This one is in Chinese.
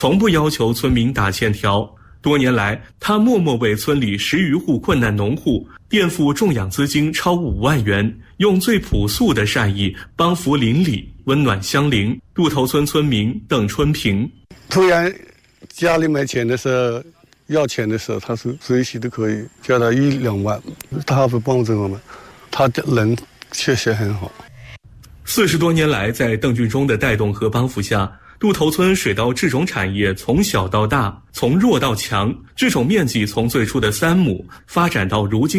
从不要求村民打欠条。多年来，他默默为村里10余户困难农户垫付种养资金超5万元，用最朴素的善意帮扶邻里，温暖乡邻。渡头村村民邓春平： 突然家里没钱的时候，要钱的时候，他是随时都可以叫他1、2万，他会帮着我们。他的人确实很好。 40多年来，在邓俊忠的带动和帮扶下，渡头村水稻制种产业从小到大，从弱到强，制种面积从最初的3亩发展到如今